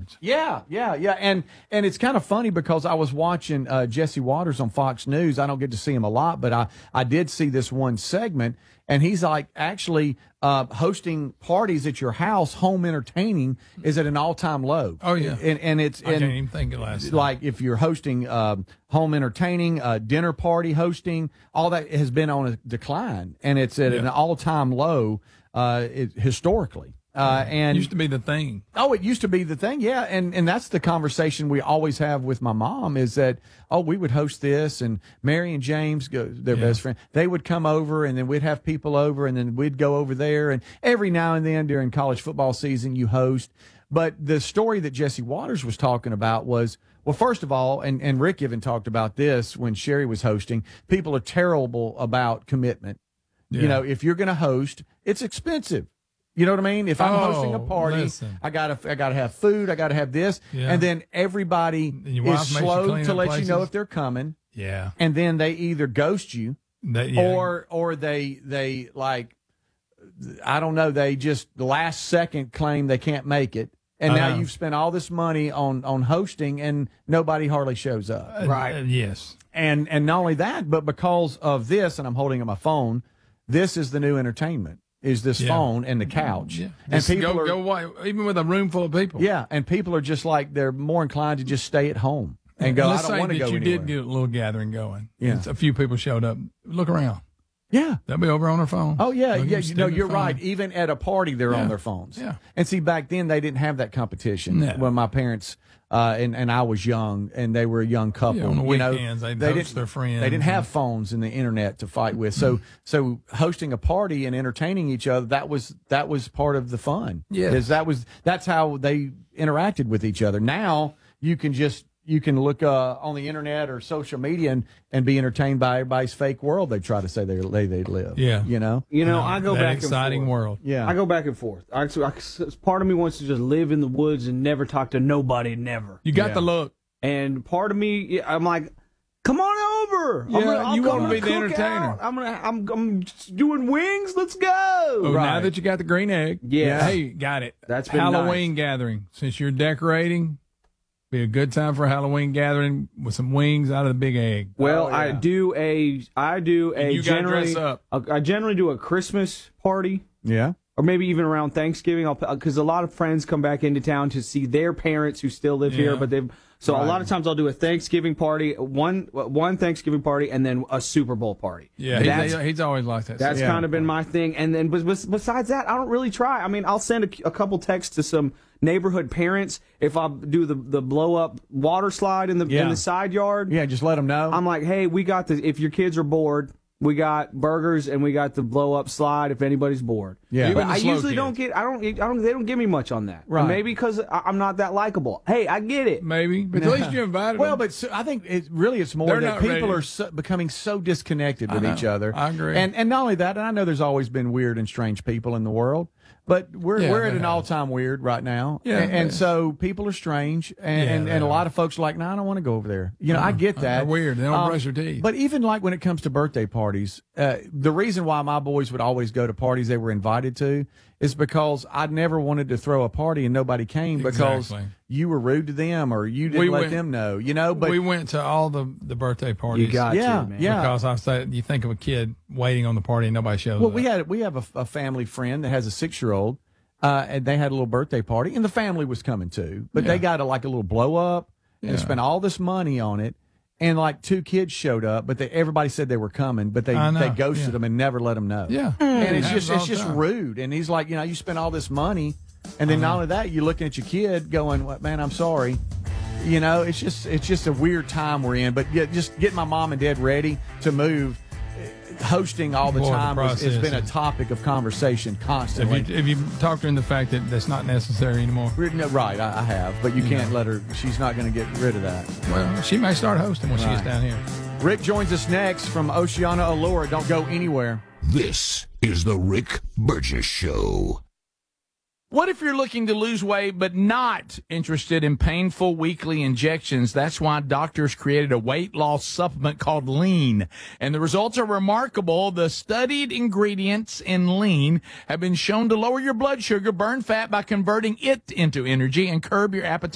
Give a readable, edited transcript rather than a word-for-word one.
difference. Yeah. And it's kind of funny because I was watching Jesse Waters on Fox News. I don't get to see him a lot, but I did see this one segment, and he's like actually hosting parties at your house, home entertaining is at an all-time low. Oh, yeah. And it's I can't even think of last time. Like if you're hosting home entertaining, dinner party hosting, all that has been on a decline, and it's at an all-time low historically. And it used to be the thing. Oh, it used to be the thing, yeah. And that's the conversation we always have with my mom is that, we would host this, and Mary and James, their best friend, they would come over, and then we'd have people over, and then we'd go over there. And every now and then during college football season, you host. But the story that Jesse Waters was talking about was, well, first of all, and Rick even talked about this when Sherry was hosting, people are terrible about commitment. Yeah. You know, if you're going to host, it's expensive. You know what I mean? If I'm hosting a party, I gotta have food, I gotta have this, and then everybody is slow to let you know if they're coming. Yeah, and then they either ghost you, or they like, I don't know, they just the last second claim they can't make it, and now you've spent all this money on hosting, and nobody hardly shows up. Right? Yes, and not only that, but because of this, and I'm holding up my phone, this is the new entertainment. Is this phone and the couch. Yeah. And people even with a room full of people. Yeah, and people are just like, they're more inclined to just stay at home and go, I don't want to go anywhere. You did get a little gathering going. Yeah. A few people showed up. Look around. Yeah. They'll be over on their phone. Oh, yeah. You're right. Even at a party, they're on their phones. Yeah. And see, back then, they didn't have that competition when my parents and I was young, and they were a young couple. Yeah, on the weekends, they'd host their friends. They didn't have phones and the internet to fight with. So hosting a party and entertaining each other, that was part of the fun. Yeah. That's how they interacted with each other. Now you can look on the internet or social media and be entertained by everybody's fake world they try to say they live. Yeah. You know, I go back and forth. Exciting world. Yeah. I go back and forth. Part of me wants to just live in the woods and never talk to nobody, never. You got the look. And part of me, I'm like, come on over. Yeah, you want to be the entertainer. I'm doing wings. Let's go. Oh, now that you got the green egg. Yeah. Hey, got it. That's been Halloween gathering. Since you're decorating, be a good time for a Halloween gathering with some wings out of the big egg. Well, I do a you gotta dress up. I generally do a Christmas party. Yeah. Or maybe even around Thanksgiving, because a lot of friends come back into town to see their parents who still live here, but they've. So a lot of times I'll do a Thanksgiving party, one Thanksgiving party, and then a Super Bowl party. Yeah, he's always like that. That's kind of been my thing. And then besides that, I don't really try. I mean, I'll send a couple texts to some neighborhood parents if I do the blow up water slide in the side yard. Yeah, just let them know. I'm like, hey, we got this. If your kids are bored, we got burgers and we got the blow up slide if anybody's bored. Yeah, but I usually don't get. They don't give me much on that. Right. And maybe because I'm not that likable. Hey, I get it. Maybe, but at least you invited well, them. but I think it's more that people are becoming so disconnected with each other. I agree. And not only that, and I know there's always been weird and strange people in the world, but we're at an all-time weird right now. Yeah, and so people are strange, and a lot of folks are like, no, I don't want to go over there. You know, I get that. They're weird. They don't brush their teeth. But even like when it comes to birthday parties, the reason why my boys would always go to parties they were invited to is because I never wanted to throw a party and nobody came because you were rude to them or you didn't let them know. You know, but we went to all the birthday parties. You got to, man. Because I said you think of a kid waiting on the party and nobody shows up. Well, we have a family friend that has a 6-year-old, and they had a little birthday party, and the family was coming too, but they got a little blow up and spent all this money on it. And like 2 kids showed up, but everybody said they were coming, but they ghosted them and never let them know. Yeah, and it's just rude. And he's like, you spent all this money, and then not only that, you're looking at your kid going, "What, man? I'm sorry." You know, it's just a weird time we're in. But just getting my mom and dad ready to move. Hosting all the time has been a topic of conversation constantly. Have you talked to her in the fact that that's not necessary anymore? No, right, I have, but you can't let her. She's not going to get rid of that. Well, she may start hosting when she gets down here. Rick joins us next from Oceana Allure. Don't go anywhere. This is the Rick Burgess Show. What if you're looking to lose weight but not interested in painful weekly injections? That's why doctors created a weight loss supplement called Lean. And the results are remarkable. The studied ingredients in Lean have been shown to lower your blood sugar, burn fat by converting it into energy, and curb your appetite